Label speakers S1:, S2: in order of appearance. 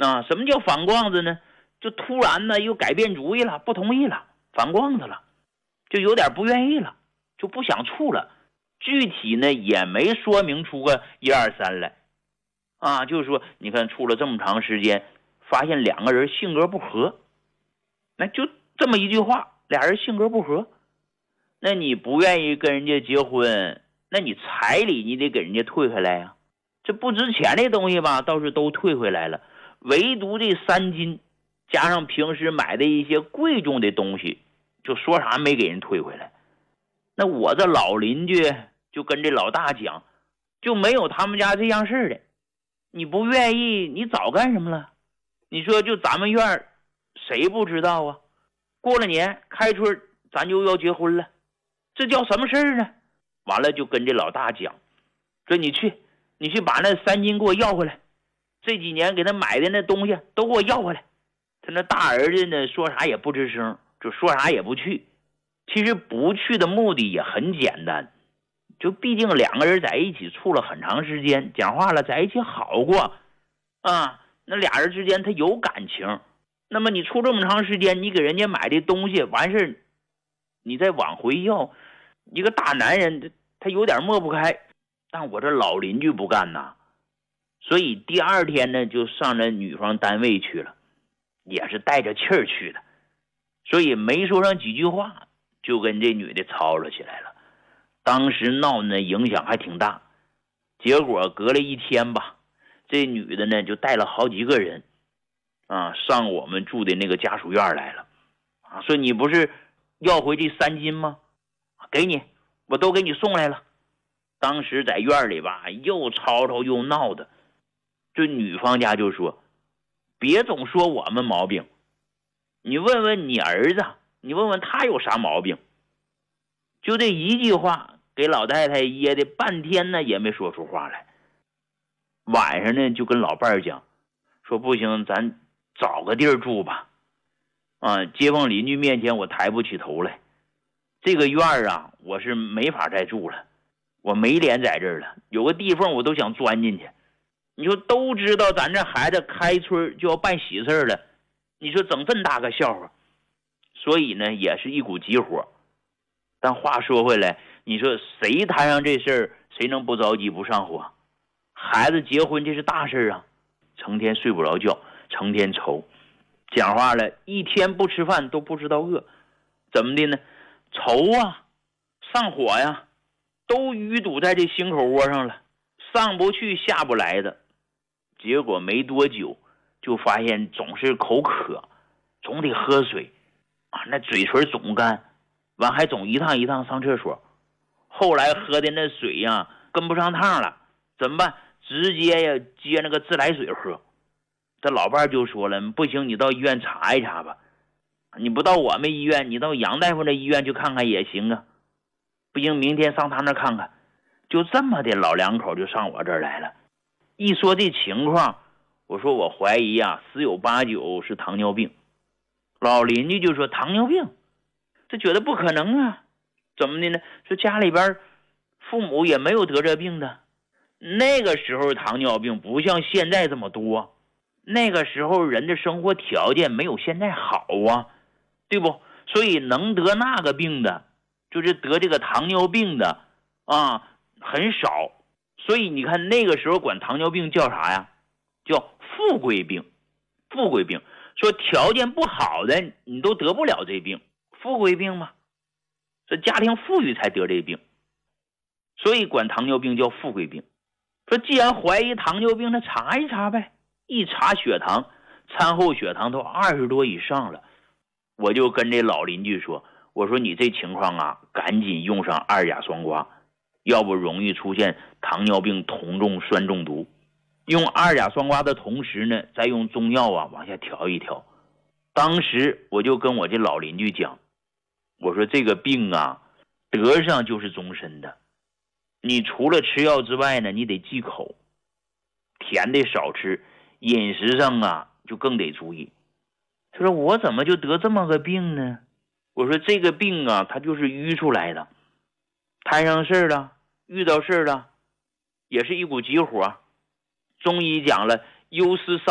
S1: 什么叫反光子呢？就突然呢又改变主意了，不同意了，反光子了，就有点不愿意了，就不想处了。具体呢也没说明出个1、2、3来就是说你看处了这么长时间，发现两个人性格不合，那就这么一句话，俩人性格不合，那你不愿意跟人家结婚，那你彩礼你得给人家退回来呀。这不值钱的东西吧倒是都退回来了，唯独这3金加上平时买的一些贵重的东西，就说啥没给人退回来。那我这老邻居就跟这老大讲，就没有他们家这样事的，你不愿意你早干什么了？你说就咱们院谁不知道啊？过了年开春咱就要结婚了，这叫什么事儿呢？完了就跟这老大讲，说你去把那3金给我要回来，这几年给他买的那东西都给我要回来。他那大儿子呢说啥也不吱声，就说啥也不去。其实不去的目的也很简单，就毕竟两个人在一起处了很长时间，讲话了在一起好过那俩人之间他有感情。那么你处这么长时间，你给人家买的东西完事你再往回要，一个大男人他有点抹不开。但我这老邻居不干呐，所以第2天呢就上这女方单位去了，也是带着气儿去的，所以没说上几句话就跟这女的吵了起来了。当时闹呢影响还挺大，结果隔了1天吧，这女的呢就带了好几个人上我们住的那个家属院来了说你不是要回这3金吗？给你，我都给你送来了。当时在院里吧又吵吵又闹的，这女方家就说，别总说我们毛病，你问问你儿子，你问问他有啥毛病。就这一句话给老太太噎的半天呢也没说出话来。晚上呢就跟老伴儿讲，说不行咱找个地儿住吧街坊邻居面前我抬不起头来，这个院我是没法再住了，我没脸在这儿了，有个地缝我都想钻进去。你说都知道咱这孩子开春就要办喜事了，你说整这么大个笑话，所以呢也是一股急火。但话说回来，你说谁摊上这事儿，谁能不着急不上火？孩子结婚这是大事成天睡不着觉，成天愁，讲话了1天不吃饭都不知道饿。怎么的呢？愁上火都淤堵在这心口窝上了，上不去下不来的。结果没多久就发现总是口渴，总得喝水那嘴唇总干，完还总一趟一趟上厕所。后来喝的那水跟不上趟了，怎么办？直接接那个自来水喝。这老伴就说了，不行你到医院查一查吧，你不到我们医院，你到杨大夫那医院去看看也行不行明天上他那看看。就这么的老两口就上我这儿来了。一说这情况，我说我怀疑10有8九是糖尿病。老邻居就说糖尿病，这觉得不可能怎么的呢？说家里边父母也没有得这病的，那个时候糖尿病不像现在这么多，那个时候人的生活条件没有现在好对不？所以能得那个病的，就是得这个糖尿病的很少。所以你看那个时候管糖尿病叫啥呀？叫富贵病。富贵病说条件不好的你都得不了这病，富贵病嘛，这家庭富裕才得这病，所以管糖尿病叫富贵病。说既然怀疑糖尿病，那查一查呗。一查血糖，餐后血糖都20多以上了。我就跟这老邻居说，我说你这情况赶紧用上2甲双胍，要不容易出现糖尿病酮重酸中毒。用2甲双胍的同时呢，再用中药往下调一调。当时我就跟我这老邻居讲，我说这个病得上就是终身的，你除了吃药之外呢，你得忌口，甜的少吃，饮食上就更得注意。他说我怎么就得这么个病呢？我说这个病它就是淤出来的，摊上事儿了，遇到事儿了，也是一股急火。中医讲了，忧思